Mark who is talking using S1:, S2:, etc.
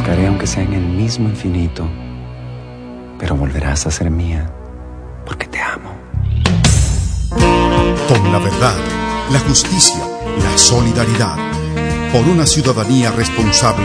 S1: buscaré aunque sea en el mismo infinito, pero volverás a ser mía porque te amo.
S2: Con la verdad, la justicia, la solidaridad, por una ciudadanía responsable